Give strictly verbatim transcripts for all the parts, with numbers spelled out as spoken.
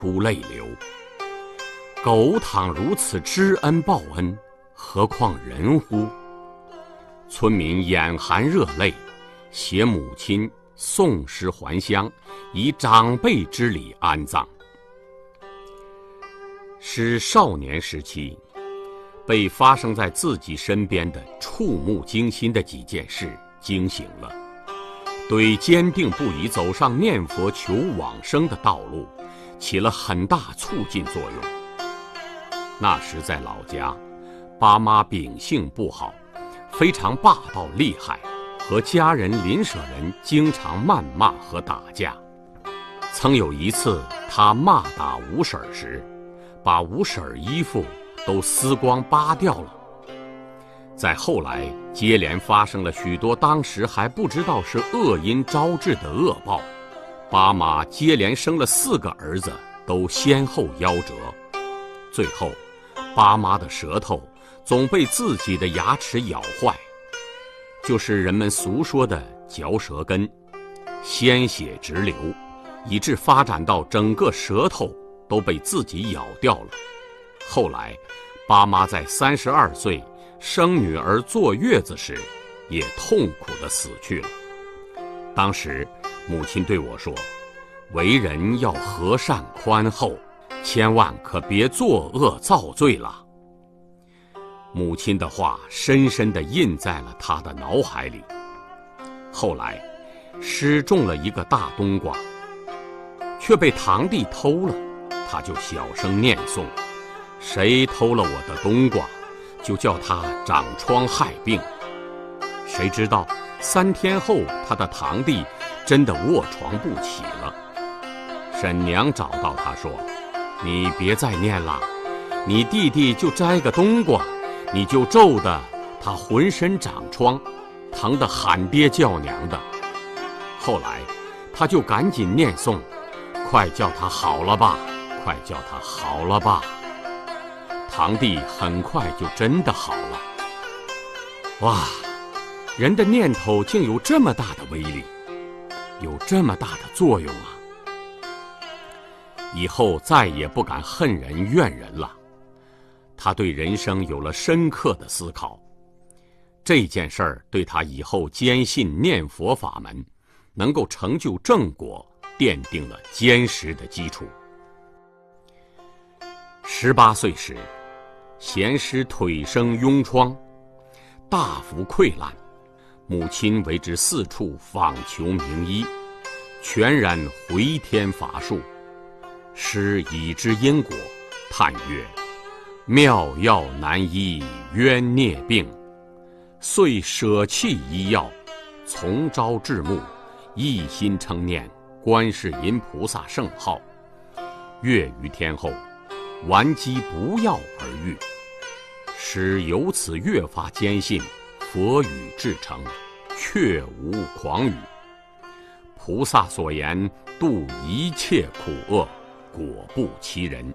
不泪流。狗倘如此知恩报恩，何况人乎？村民眼含热泪，携母亲送尸还乡，以长辈之礼安葬。是少年时期被发生在自己身边的触目惊心的几件事惊醒了，对坚定不移走上念佛求往生的道路起了很大促进作用。那时在老家，爸妈秉性不好，非常霸道厉害，和家人邻舍人经常谩骂和打架。曾有一次他骂打吴婶时，把吴婶衣服都撕光扒掉了。再后来接连发生了许多当时还不知道是恶因招致的恶报，爸妈接连生了四个儿子，都先后夭折。最后爸妈的舌头总被自己的牙齿咬坏，就是人们俗说的嚼舌根，鲜血直流，以致发展到整个舌头都被自己咬掉了。后来爸妈在三十二岁生女儿坐月子时，也痛苦地死去了。当时母亲对我说，为人要和善宽厚，千万可别作恶造罪了。母亲的话深深地印在了他的脑海里。后来失种了一个大冬瓜，却被堂弟偷了，他就小声念诵，谁偷了我的冬瓜，就叫他长疮害病。谁知道三天后他的堂弟真的卧床不起了。婶娘找到他说，你别再念了，你弟弟就摘个冬瓜，你就咒得他浑身长疮，疼得喊爹叫娘的。后来他就赶紧念诵，快叫他好了吧，快叫他好了吧。堂弟很快就真的好了。哇，人的念头竟有这么大的威力，有这么大的作用啊！以后再也不敢恨人怨人了。他对人生有了深刻的思考，这件事儿对他以后坚信念佛法门能够成就正果奠定了坚实的基础。十八岁时，贤师腿生痈疮，大幅溃烂，母亲为之四处访求名医，全然回天乏术。师已知因果，叹曰：妙药难医冤孽病，遂舍弃医药，从朝至暮，一心称念观世音菩萨圣号。月余天后，顽疾不药而愈。使由此越发坚信佛语至诚，确无诳语。菩萨所言度一切苦厄，果不欺人。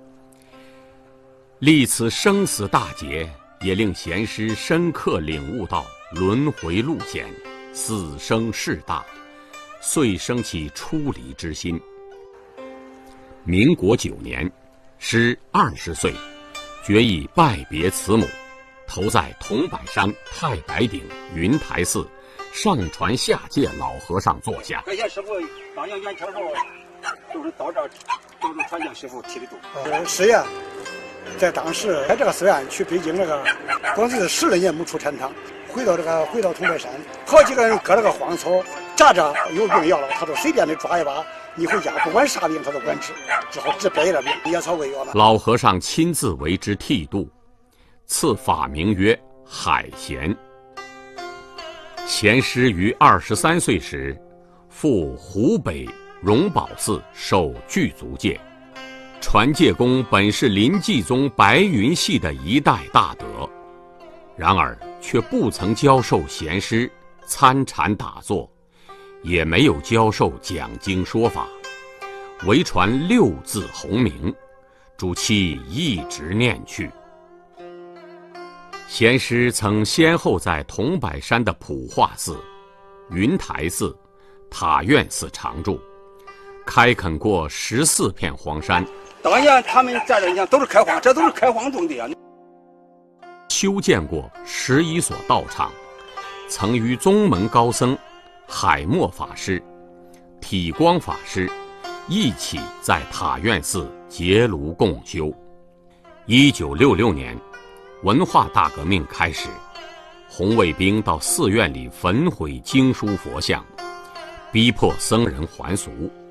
历此生死大劫，也令贤师深刻领悟到轮回路险，死生事大，遂生起出离之心。民国九年，师二十岁，决意拜别慈母，投在桐柏山太白顶云台寺上传下界老和尚座下。 感谢师傅当年元宵后，就是到这儿帮助传教师傅剃的度。 呃，师爷在当时在这个寺院去北京那个，光是十来年没出禅堂，回到这个回到桐柏山，好几个人割了个荒草，扎着有病要了，他都随便的抓一把，你回家不管啥病他都管治，之后治别的病，野草为药了。 老和尚亲自为之剃度，赐法名曰海贤。贤师于二十三岁时，赴湖北荣宝寺受具足戒。传戒公本是临济宗白云系的一代大德，然而却不曾教授贤师参禅打坐，也没有教授讲经说法，唯传六字洪名，主其一直念去。贤师曾先后在桐柏山的普化寺、云台寺、塔院寺常住， 开垦过十四片荒山。 当年他们在这，你看都是开荒，这都是开荒种的啊。 修建过十一所道场，曾与宗门高僧海默法师、体光法师一起在塔院寺结庐共修。一九六六年，文化大革命开始，红卫兵到寺院里焚毁经书佛像，逼迫僧人还俗。